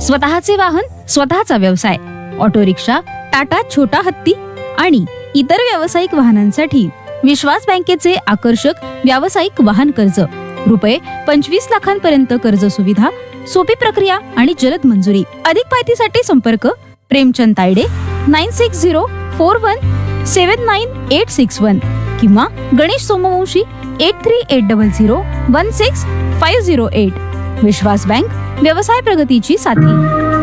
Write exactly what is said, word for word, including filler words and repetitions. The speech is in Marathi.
स्वतःचे वाहन, स्वतःचा व्यवसाय, ऑटो रिक्षा, टाटा छोटा हत्ती आणि इतर व्यावसायिक वाहनांसाठी विश्वास बँकेचे आकर्षक व्यावसायिक वाहन कर्ज, रुपये पंचवीस लाखांपर्यंत कर्ज सुविधा, सोपी प्रक्रिया आणि जलद मंजुरी. अधिक माहितीसाठी संपर्क Premchand Tayde nine six zero four one सेवन नाईन एट सिक्स वन किंवा Ganesh Somvanshi eight three eight double zero one six five zero eight. विश्वास बँक, व्यवसाय प्रगतीची साथी.